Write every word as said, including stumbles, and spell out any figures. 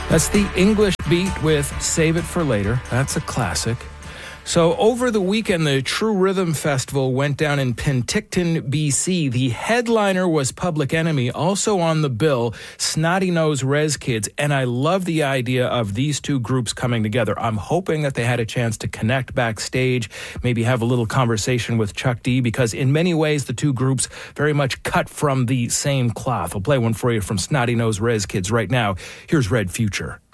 That's the English Beat with Save It for Later. That's a classic. So over the weekend, the True Rhythm Festival went down in Penticton, B C. The headliner was Public Enemy. Also on the bill, Snotty Nose Rez Kids. And I love the idea of these two groups coming together. I'm hoping that they had a chance to connect backstage, maybe have a little conversation with Chuck D, because in many ways, the two groups very much cut from the same cloth. I'll play one for you from Snotty Nose Rez Kids right now. Here's Red Future.